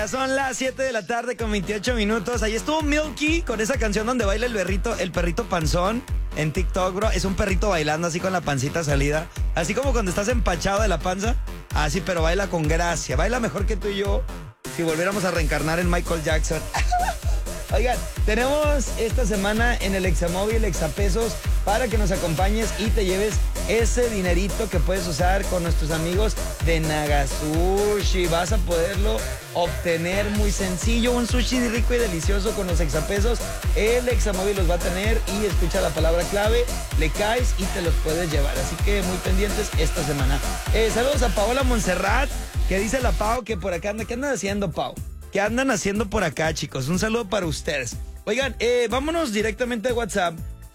Ya son las 7 de la tarde con 28 minutos. Ahí estuvo Milky con esa canción donde baila el perrito panzón en TikTok, bro. Es un perrito bailando así con la pancita salida. Así como cuando estás empachado de la panza. Así, pero baila con gracia. Baila mejor que tú y yo si volviéramos a reencarnar en Michael Jackson. Oigan, tenemos esta semana en el Examóvil Exapesos para que nos acompañes y te lleves ese dinerito que puedes usar con nuestros amigos de Nagasushi. Vas a poderlo obtener muy sencillo, un sushi rico y delicioso con los Exapesos. El Examóvil los va a tener y escucha la palabra clave, le caes y te los puedes llevar. Así que muy pendientes esta semana. Saludos a Paola Montserrat, que dice la Pau que por acá anda. ¿Qué andan haciendo, Pau? ¿Qué andan haciendo por acá, chicos? Un saludo para ustedes. Oigan, vámonos directamente a WhatsApp.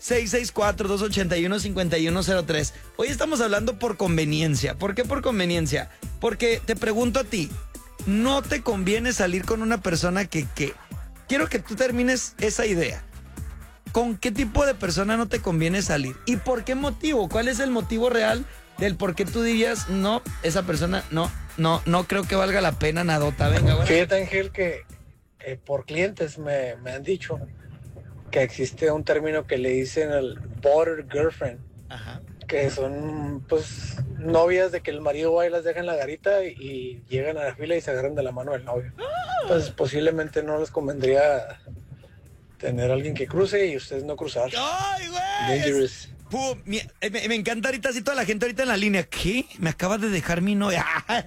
664-281-5103. Hoy estamos hablando por conveniencia. ¿Por qué por conveniencia? Porque te pregunto a ti, ¿no te conviene salir con una persona que quiero que tú termines esa idea? ¿Con qué tipo de persona no te conviene salir? ¿Y por qué motivo? ¿Cuál es el motivo real del por qué tú dirías, no, esa persona no creo que valga la pena nadota? Venga, bueno. Fíjate, Ángel, que por clientes me han dicho que existe un término que le dicen el border girlfriend. Ajá. Que son, pues, novias de que el marido va y las deja en la garita y llegan a la fila y se agarran de la mano del novio. Entonces, posiblemente no les convendría tener a alguien que cruce y ustedes no cruzar. ¡Ay, güey! Dangerous. Me encanta ahorita así toda la gente ahorita en la línea. ¿Qué? Me acabas de dejar mi novia.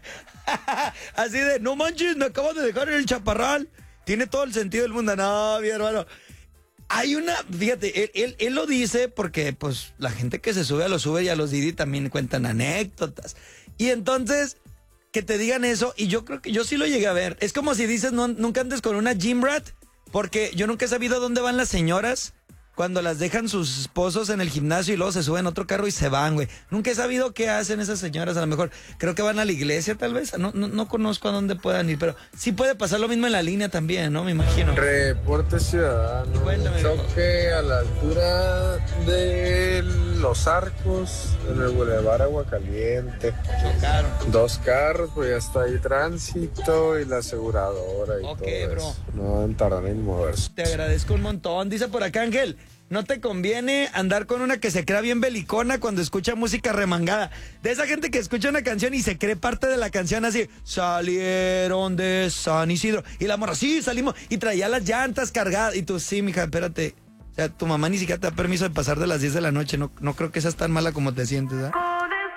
Así de, no manches, me acabas de dejar en el Chaparral. Tiene todo el sentido del mundo. No, mi hermano. Hay una, fíjate, él lo dice porque pues la gente que se sube a los Uber y a los Didi también cuentan anécdotas. Y entonces, que te digan eso, y yo creo que yo sí lo llegué a ver. Es como si dices, no, nunca andes con una gym rat, porque yo nunca he sabido dónde van las señoras cuando las dejan sus esposos en el gimnasio y luego se suben a otro carro y se van, güey. Nunca he sabido qué hacen esas señoras. A lo mejor creo que van a la iglesia, tal vez. No conozco a dónde puedan ir, pero sí puede pasar lo mismo en la línea también, ¿no? Me imagino. Reporte ciudadano. Cuéntame, Choque a la altura de Los Arcos, en el Boulevard Aguacaliente. Chocaron. 2 carros, pues ya está ahí tránsito y la aseguradora y Ok, todo bro. eso. No van a tardar en moverse. Te agradezco un montón. Dice por acá, Ángel, no te conviene andar con una que se crea bien belicona cuando escucha música remangada. De esa gente que escucha una canción y se cree parte de la canción así. Salieron de San Isidro. Y la morra, sí, salimos. Y traía las llantas cargadas. Y tú, sí, mija, espérate. O sea, tu mamá ni siquiera te da permiso de pasar de las 10 de la noche. No creo que seas tan mala como te sientes, ¿eh?